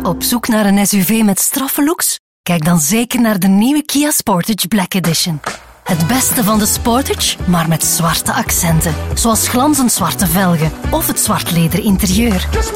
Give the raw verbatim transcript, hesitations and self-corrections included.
Op zoek naar een S U V met straffe looks? Kijk dan zeker naar de nieuwe Kia Sportage Black Edition. Het beste van de Sportage, maar met zwarte accenten. Zoals glanzend zwarte velgen of het zwart leder interieur.